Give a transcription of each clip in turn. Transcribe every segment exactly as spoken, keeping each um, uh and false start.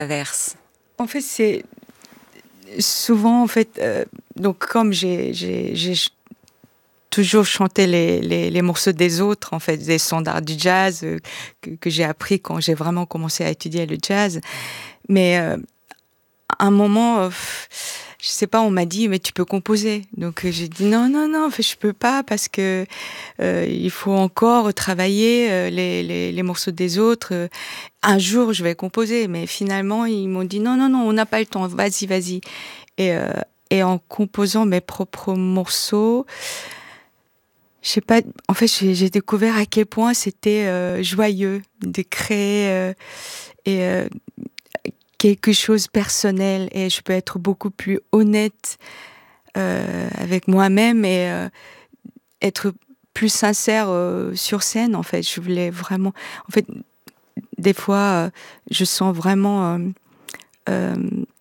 verse? En fait, c'est souvent, en fait, euh, donc comme j'ai, j'ai, j'ai toujours chanté les, les, les morceaux des autres, en fait, des standards du jazz euh, que, que j'ai appris quand j'ai vraiment commencé à étudier le jazz. Mais euh, à un moment, euh, je sais pas, on m'a dit, mais tu peux composer. Donc euh, j'ai dit non, non, non, en fait, je peux pas parce que euh, il faut encore travailler euh, les, les, les morceaux des autres. Euh, un jour, je vais composer. Mais finalement, ils m'ont dit non, non, non, on n'a pas le temps. Vas-y, vas-y. Et, euh, et en composant mes propres morceaux, je sais pas, en fait, j'ai, j'ai découvert à quel point c'était euh, joyeux de créer euh, et euh, quelque chose de personnel, et je peux être beaucoup plus honnête euh, avec moi-même et euh, être plus sincère euh, sur scène. En fait, je voulais vraiment, en fait, des fois, euh, je sens vraiment euh, euh,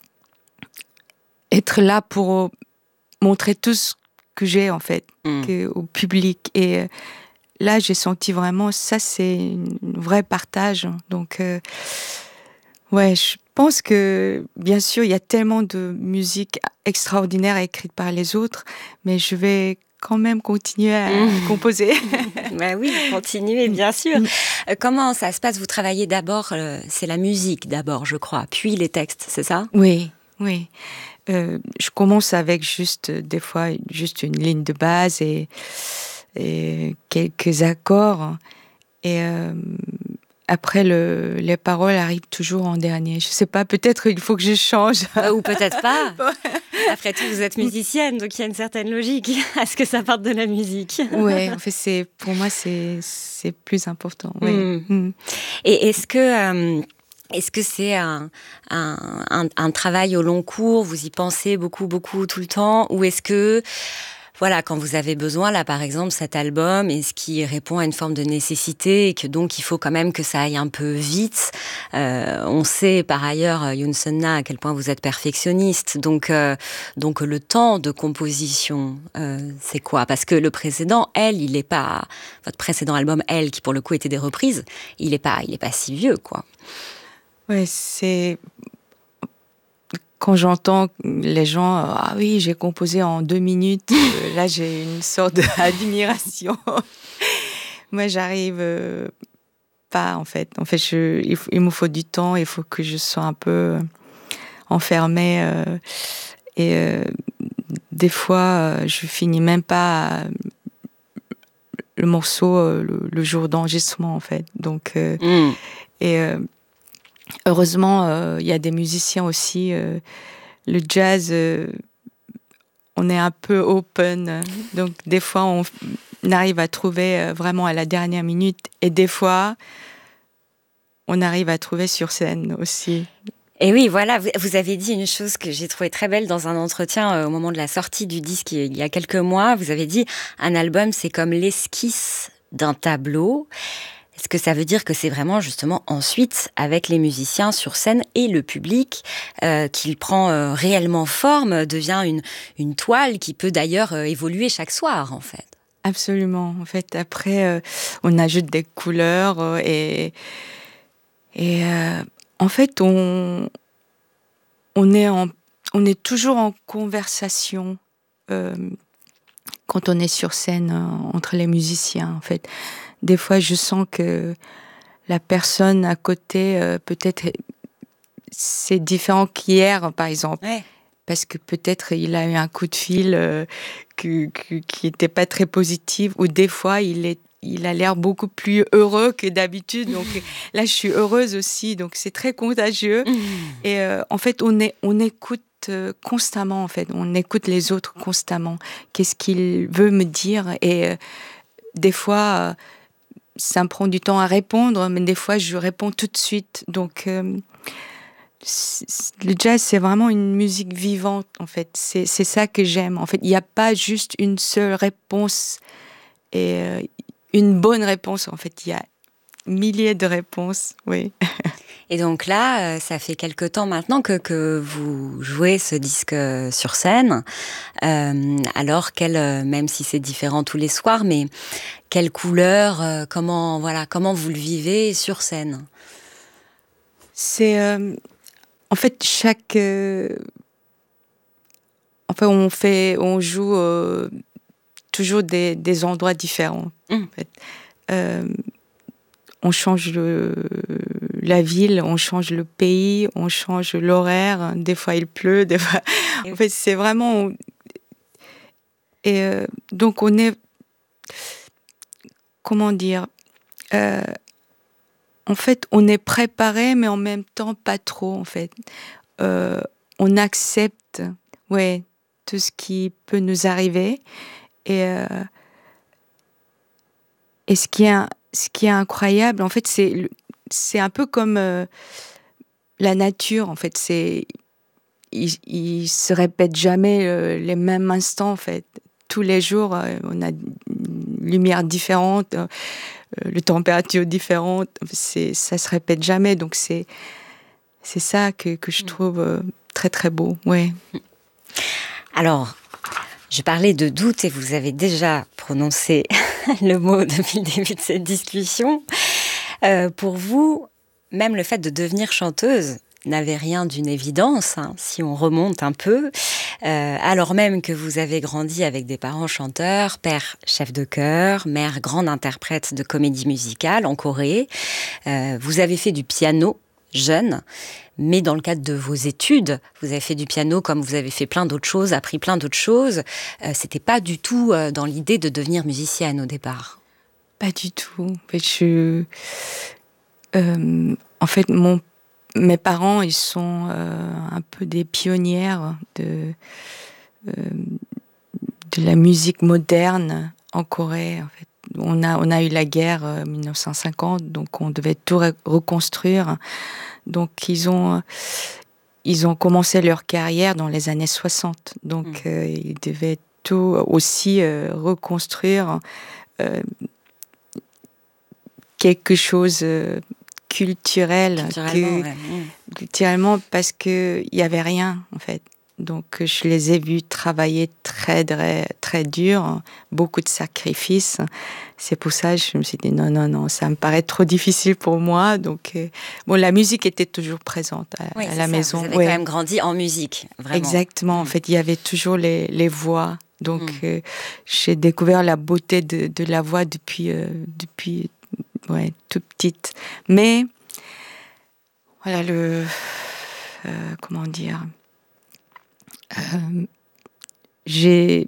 être là pour montrer tout ce que j'ai en fait Mm. que, au public. Et euh, là, j'ai senti vraiment ça, c'est un vrai partage. Donc, euh, ouais, je pense que bien sûr, il y a tellement de musique extraordinaire écrite par les autres, mais je vais quand même continuer à Mmh. composer. Ben oui, continuez, bien sûr. Euh, comment ça se passe? Vous travaillez d'abord, euh, c'est la musique d'abord, je crois, puis les textes, c'est ça? Oui, oui. Euh, je commence avec juste, euh, des fois, juste une ligne de base et, et quelques accords. Et euh, après, le, les paroles arrivent toujours en dernier. Je sais pas, peut-être il faut que je change. Euh, ou peut-être pas. Après tout, vous êtes musicienne, donc il y a une certaine logique à ce que ça parte de la musique. Ouais, en fait, c'est, pour moi, c'est, c'est plus important. Ouais. Mm. Mm. Et est-ce que... Euh, Est-ce que c'est un, un, un, un travail au long cours? Vous y pensez beaucoup, beaucoup tout le temps? Ou est-ce que, voilà, quand vous avez besoin, là, par exemple, cet album, est-ce qu'il répond à une forme de nécessité et que donc il faut quand même que ça aille un peu vite? euh, On sait, par ailleurs, Youn Sun-na, à quel point vous êtes perfectionniste. Donc, euh, donc le temps de composition, euh, c'est quoi? Parce que le précédent, elle, il est pas... Votre précédent album, elle, qui pour le coup était des reprises, il est pas, il est pas si vieux, quoi. Ouais, c'est quand j'entends les gens, euh, ah oui, j'ai composé en deux minutes. euh, là, j'ai une sorte d'admiration. Moi, j'arrive euh, pas en fait. En fait, je, il, il me faut du temps. Il faut que je sois un peu enfermée. Euh, et euh, des fois, euh, je finis même pas euh, le morceau euh, le, le jour d'enregistrement en fait. Donc, euh, Mm. et euh, heureusement, il euh, y a des musiciens aussi. Euh, le jazz, euh, on est un peu open. Donc, des fois, on, on arrive à trouver euh, vraiment à la dernière minute. Et des fois, on arrive à trouver sur scène aussi. Et oui, voilà, vous avez dit une chose que j'ai trouvée très belle dans un entretien euh, au moment de la sortie du disque il y a quelques mois. Vous avez dit, un album, c'est comme l'esquisse d'un tableau. Est-ce que ça veut dire que c'est vraiment justement ensuite, avec les musiciens sur scène et le public, euh, qu'il prend euh, réellement forme, devient une, une toile qui peut d'ailleurs euh, évoluer chaque soir, en fait? Absolument. En fait, après, euh, on ajoute des couleurs euh, et, et euh, en fait, on, on, est en, on est toujours en conversation euh, quand on est sur scène euh, entre les musiciens. En fait, des fois, je sens que la personne à côté, euh, peut-être, c'est différent qu'hier, par exemple. Ouais. Parce que peut-être il a eu un coup de fil euh, que, que, qui n'était pas très positif, ou des fois il, est, il a l'air beaucoup plus heureux que d'habitude. Donc là, je suis heureuse aussi, donc c'est très contagieux. Et euh, en fait, on, est, on écoute euh, constamment, en fait, on écoute les autres constamment. Qu'est-ce qu'il veut me dire? Et euh, des fois, euh, ça me prend du temps à répondre, mais des fois, je réponds tout de suite. Donc... Euh, le jazz, c'est vraiment une musique vivante, en fait. C'est, c'est ça que j'aime. En fait, il n'y a pas juste une seule réponse et euh, une bonne réponse. En fait, il y a milliers de réponses, oui. Et donc là, ça fait quelque temps maintenant que, que vous jouez ce disque sur scène. Euh, alors, quelle, même si c'est différent tous les soirs, mais quelle couleur, euh, comment, voilà, comment vous le vivez sur scène? C'est... Euh, en fait, chaque... Euh, enfin, on fait, on joue euh, toujours des, des endroits différents. Mmh. En fait. Euh, on change le, la ville, on change le pays, on change l'horaire. Des fois, il pleut, des fois... En fait, c'est vraiment... Et euh, donc, on est... Comment dire euh, En fait, on est préparé, mais en même temps, pas trop, en fait. Euh, on accepte, ouais, tout ce qui peut nous arriver. Et, euh, et ce qui est, ce qui est incroyable, en fait, c'est, c'est un peu comme euh, la nature, en fait. C'est, il, il se répète jamais euh, les mêmes instants, en fait. Tous les jours, euh, on a une lumière différente, euh, les températures différentes. C'est, ça se répète jamais, donc c'est, c'est ça que, que je trouve euh, très très beau, ouais. Alors, je parlais de doute et vous avez déjà prononcé le mot depuis le début de cette discussion. Euh, pour vous, même le fait de devenir chanteuse n'avait rien d'une évidence, hein, si on remonte un peu, euh, alors même que vous avez grandi avec des parents chanteurs, père chef de chœur, mère grande interprète de comédie musicale en Corée. Euh, vous avez fait du piano jeune, mais dans le cadre de vos études, vous avez fait du piano comme vous avez fait plein d'autres choses, appris plein d'autres choses. Euh, c'était pas du tout euh, dans l'idée de devenir musicienne au départ. Pas du tout. En fait, je... euh, en fait mon... mes parents, ils sont euh, un peu des pionnières de, euh, de la musique moderne en Corée. En fait. On a, on a eu la guerre en euh, dix-neuf cent cinquante, donc on devait tout re- reconstruire. Donc ils ont, ils ont commencé leur carrière dans les années soixante. Donc mmh. euh, ils devaient tout aussi euh, reconstruire euh, quelque chose euh, culturel. Culturellement, que, ouais. mmh. culturellement parce qu'il n'y avait rien, en fait. Donc, je les ai vus travailler très, très, très dur, beaucoup de sacrifices. C'est pour ça que je me suis dit, non, non, non, ça me paraît trop difficile pour moi. Donc, euh, bon, la musique était toujours présente à, oui, à la ça. maison. Vous avez ouais. quand même grandi en musique, vraiment. Exactement. Mmh. En fait, il y avait toujours les, les voix. Donc, mmh. euh, j'ai découvert la beauté de, de la voix depuis, euh, depuis ouais, toute petite. Mais, voilà, le... Euh, comment dire Euh, j'ai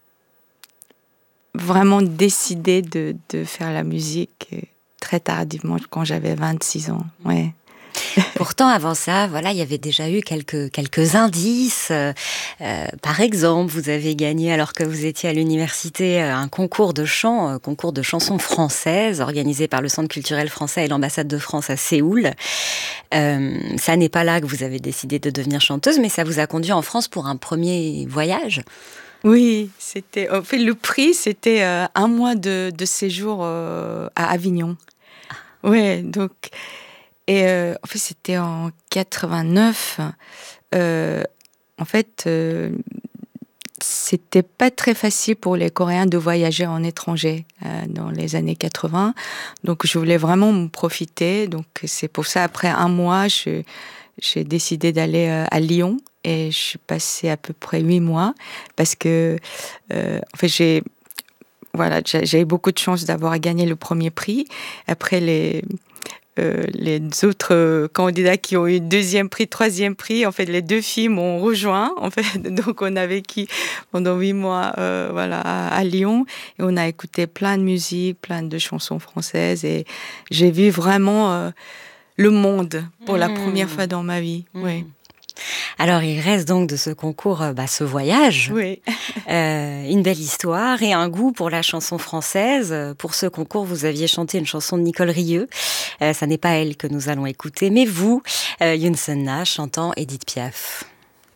vraiment décidé de, de faire la musique très tardivement, quand j'avais vingt-six ans. Ouais. Pourtant, avant ça, voilà, il y avait déjà eu quelques, quelques indices. Euh, par exemple, vous avez gagné, alors que vous étiez à l'université, un concours de chant, un concours de chansons françaises, organisé par le Centre culturel français et l'ambassade de France à Séoul. Euh, ça n'est pas là que vous avez décidé de devenir chanteuse, mais ça vous a conduit en France pour un premier voyage. Oui, c'était, en fait, le prix, c'était euh, un mois de, de séjour euh, à Avignon. Ah. Ouais, donc... Et euh, en fait, c'était en quatre-vingt-neuf. Euh, en fait, euh, c'était pas très facile pour les Coréens de voyager en étranger euh, dans les années quatre-vingts. Donc, je voulais vraiment me profiter. Donc, c'est pour ça, après un mois, je, j'ai décidé d'aller euh, à Lyon. Et je suis passée à peu près huit mois. Parce que, euh, en fait, j'ai... Voilà, j'ai, j'ai eu beaucoup de chance d'avoir gagné le premier prix. Après, les... Euh, les autres euh, candidats qui ont eu deuxième prix, troisième prix, en fait, les deux filles m'ont rejoint. En fait, donc on a vécu pendant huit mois, euh, voilà, à, à Lyon, et on a écouté plein de musique, plein de chansons françaises, et j'ai vu vraiment euh, le monde pour mmh. la première fois dans ma vie. Mmh. Oui. Alors, il reste donc de ce concours bah, ce voyage, oui. euh, une belle histoire et un goût pour la chanson française. Pour ce concours, vous aviez chanté une chanson de Nicole Rieu. Euh, ça n'est pas elle que nous allons écouter, mais vous, euh, Yoon Sun-na, chantant Édith Piaf.